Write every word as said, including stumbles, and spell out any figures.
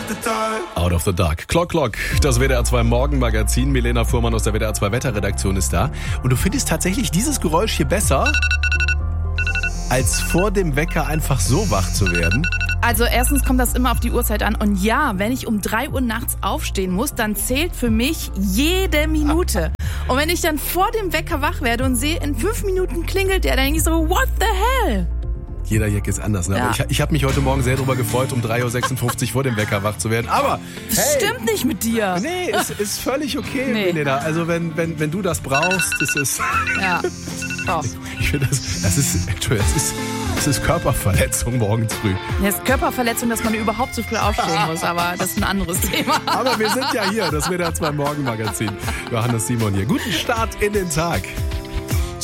Out of the Dark. Clock Clock, das W D R zwei Morgenmagazin. Milena Fuhrmann aus der W D R zwei Wetterredaktion ist da. Und du findest tatsächlich dieses Geräusch hier besser, als vor dem Wecker einfach so wach zu werden? Also erstens kommt das immer auf die Uhrzeit an. Und ja, wenn ich um drei Uhr nachts aufstehen muss, dann zählt für mich jede Minute. Und wenn ich dann vor dem Wecker wach werde und sehe, in fünf Minuten klingelt der, dann denke ich so, what the hell? Jeder Jack ist anders. Ne? Ja. Aber ich, ich habe mich heute Morgen sehr darüber gefreut, um drei Uhr sechsundfünfzig vor dem Wecker wach zu werden. Aber Das hey, stimmt nicht mit dir. Nee, ist, ist völlig okay, Nee. Milena. Also wenn, wenn, wenn du das brauchst, das ist... Ja. Oh. Ich finde, das, das, ist, Entschuldigung, das, ist, das ist Körperverletzung morgens früh. Das ist Körperverletzung, dass man überhaupt so früh aufstehen muss, aber das ist ein anderes Thema. Aber wir sind ja hier, das W D R zwei Morgenmagazin. Johannes Simon hier. Guten Start in den Tag.